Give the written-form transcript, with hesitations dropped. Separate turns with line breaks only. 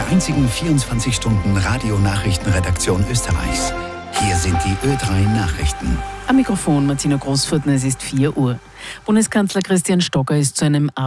einzigen 24-Stunden-Radio-Nachrichtenredaktion Österreichs. Hier sind die Ö3 Nachrichten.
Am Mikrofon Martina Großfurtner, es ist 4 Uhr. Bundeskanzler Christian Stocker ist zu einem